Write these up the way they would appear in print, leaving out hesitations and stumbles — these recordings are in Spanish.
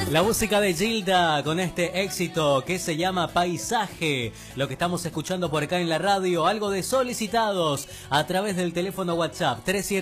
La música de Gilda con este éxito que se llama Paisaje. Lo que estamos escuchando por acá en la radio, algo de solicitados a través del teléfono WhatsApp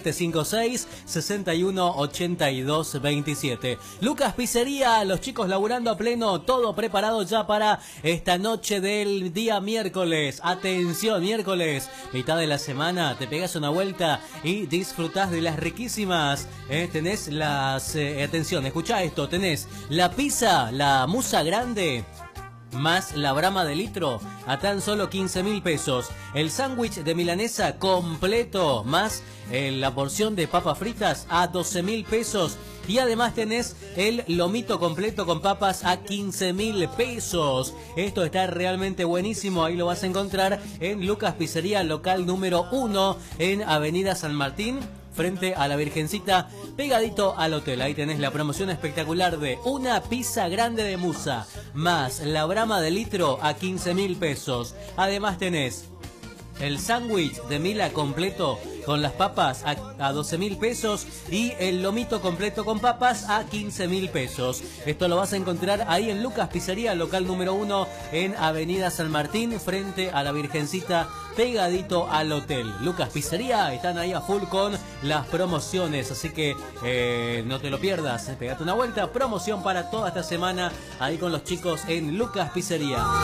3756-618227. Lucas Pizzería, los chicos laburando a pleno, todo preparado ya para esta noche del día miércoles. Atención, miércoles, mitad de la semana, te pegas una vuelta y disfrutás de las riquísimas. Tenés las... atención, escuchá esto, tenés la pizza, la musa grande, más la brama de litro a tan solo 15.000 pesos. El sándwich de milanesa completo, más la porción de papas fritas a 12.000 pesos. Y además tenés el lomito completo con papas a 15.000 pesos. Esto está realmente buenísimo. Ahí lo vas a encontrar en Lucas Pizzería, local número 1 en Avenida San Martín, frente a la Virgencita, pegadito al hotel. Ahí tenés la promoción espectacular de una pizza grande de musa, más la brama de litro a 15.000 pesos. Además tenés el sándwich de mila completo con las papas a 12.000 pesos y el lomito completo con papas a 15.000 pesos. Esto lo vas a encontrar ahí en Lucas Pizzería, local número 1 en Avenida San Martín, frente a la Virgencita, pegadito al hotel. Lucas Pizzería, están ahí a full con las promociones, así que no te lo pierdas. Pegate una vuelta, promoción para toda esta semana ahí con los chicos en Lucas Pizzería.